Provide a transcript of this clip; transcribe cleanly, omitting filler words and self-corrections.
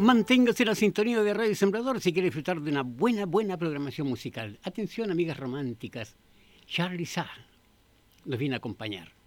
Manténgase en la sintonía de Radio Sembrador si quiere disfrutar de una buena programación musical. Atención, amigas románticas. Charly Sa los viene a acompañar.